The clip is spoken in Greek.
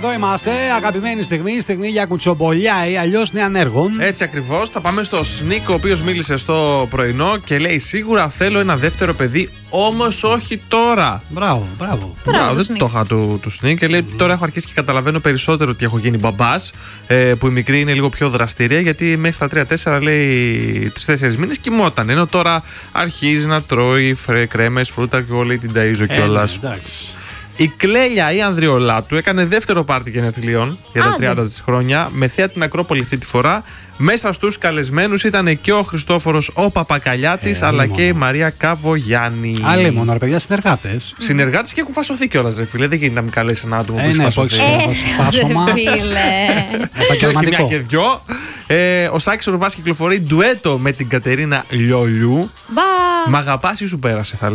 εδώ είμαστε. Αγαπημένη στιγμή, στιγμή για κουτσομπολιά ή αλλιώς νεανέργων. Έτσι ακριβώς. Θα πάμε στο Σνίκο, ο οποίος μίλησε στο πρωινό και λέει: σίγουρα θέλω ένα δεύτερο παιδί, όμως όχι τώρα. Μπράβο. Δεν το είχα του Σνίκ. Και λέει: τώρα έχω αρχίσει και καταλαβαίνω περισσότερο ότι έχω γίνει μπαμπάς. Που η μικρή είναι λίγο πιο δραστήρια, γιατί μέχρι τα 3-4 λέει 3-4 μήνες κοιμόταν. Ενώ τώρα αρχίζει να τρώει κρέμες, φρούτα και εγώ λέει την ταΐζω κιόλας. Η Κλέλια η Ανδριολάτου έκανε δεύτερο πάρτι γενεθλίων για τα 30 της χρόνια, με θέα την Ακρόπολη αυτή τη φορά. Μέσα στους καλεσμένους ήταν και ο Χριστόφορος ο Παπακαλιάτης, αλλά και η Μαρία Καβογιάννη. Άλλοι μόνο, ρε παιδιά, συνεργάτες. Συνεργάτες και έχουν φασωθεί κιόλας, ρε φίλε. Δεν γίνεται να μην καλέσει ένα άτομο που έχει φασωθεί. Φάσωμα. Και μια και δυο. Ο Σάκης Ορβάς κυκλοφορεί ντουέτο με την Κατερίνα Λιολιού. Μ' αγαπάς ή σου πέρασε, θα